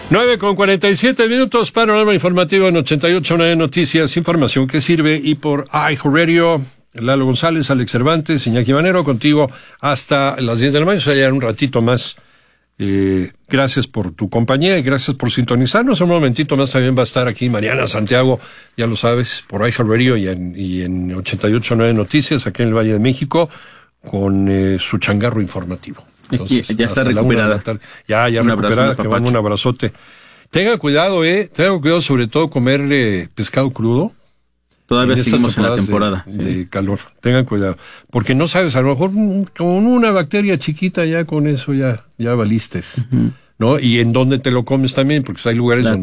9:47, panorama informativo en 88.9 Noticias, información que sirve, y por iHeartRadio, Lalo González, Alex Cervantes, Iñaki Manero, contigo hasta las 10 de la mañana, o sea, ya un ratito más. Gracias por tu compañía y gracias por sintonizarnos. Un momentito más también va a estar aquí Mariana Santiago, ya lo sabes, por iHeartRadio y en 88.9 Noticias, aquí en el Valle de México, con su changarro informativo. Entonces, ya está recuperada. Ya recuperada, que van un abrazote. Tenga cuidado, sobre todo comer pescado crudo. Todavía seguimos en la temporada de calor. Tengan cuidado. Porque no sabes, a lo mejor con una bacteria chiquita ya con eso ya valistes. Uh-huh. ¿No? Y en dónde te lo comes también, porque hay lugares donde